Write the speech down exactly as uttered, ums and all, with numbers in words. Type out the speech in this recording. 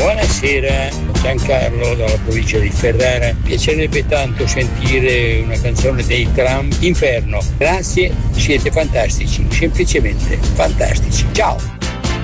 Buonasera, Giancarlo dalla provincia di Ferrara. Piacerebbe tanto sentire una canzone dei Tram, Inferno. Grazie, siete fantastici, semplicemente fantastici. Ciao!